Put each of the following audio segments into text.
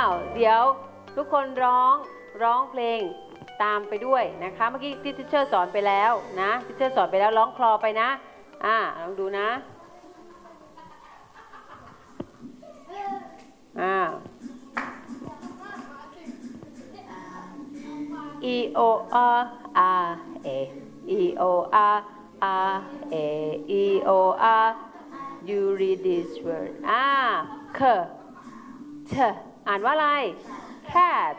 เดี๋ยวทุกคนร้องเพลงตามไปด้วยนะคะเมื่อกี้ที่ทิเชอร์สอนไปแล้วนะทิเชอร์สอนไปแล้วร้องคลอไปนะลองดูนะE O R R A E O R R A E O R you read this word k t อ่านว่าอะไร cat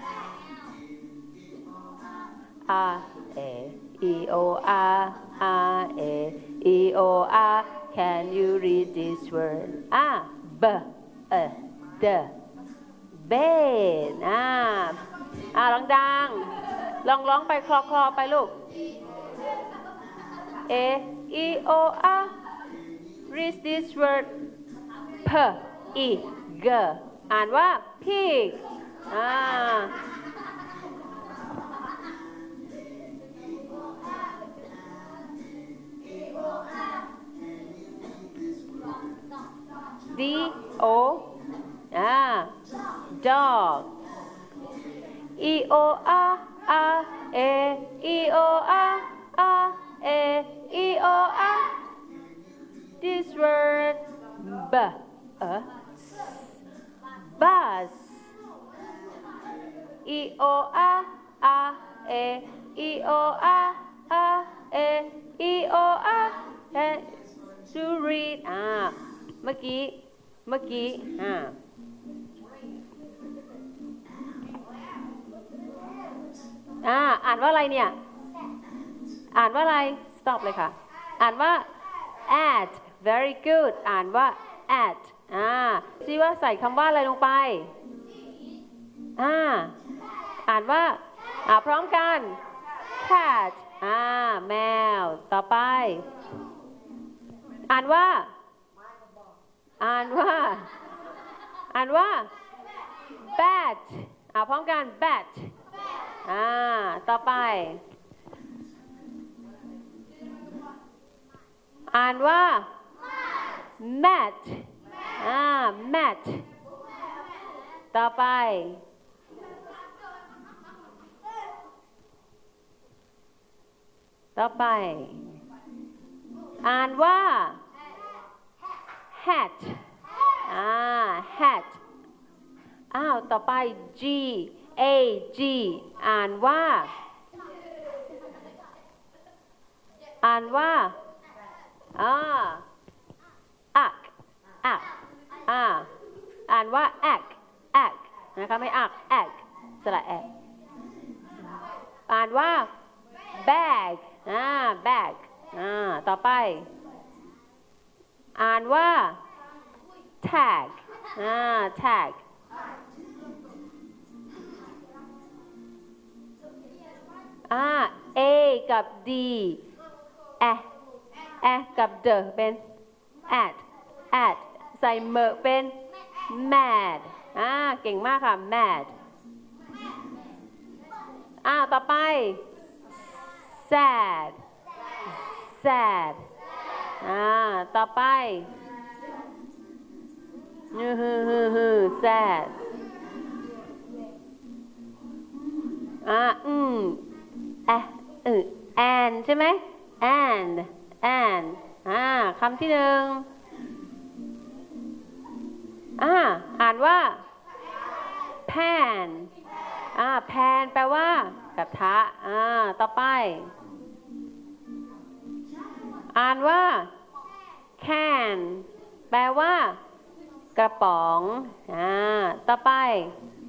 R A E O R R A E O R can you read this word b d bed ดังร้องไปคลอไปลูก A E O R read this word p e g อ่านว่า pig D O dog E O R R A E O R R A E O R this word bus E O R R A E O R R A E O R to readเมื่อกี้อ่านว่าอะไรเนี่ยอ่านว่าอะไร stop เลยค่ะอ่านว่า at very good อ่านว่า atซิว่าใส่คำว่าอะไรลงไปอ่านว่าพร้อมกัน cat แมวต่อไปอ่านว่าbat พร้อมกัน bat ต่อไปอ่านว่า mat mat ต่อไปอ่านว่า hat hat ต่อไป G A G อ่านว่าอักอ่านว่า ack นะคะไม่อัก ack สระแออ่านว่า bag bag ต่อไปอ่านว่า tag tag A กับ D กับ D เป็น at ใส่เมอเป็น mad เก่งมากค่ะ mad ต่อไป sad ต่อไปsad and ใช่ไหม and คำที่หนึ่งอ่านว่า pan pan แปลว่ากระทะต่อไปอ่านว่า can แปลว่ากระป๋องต่อไป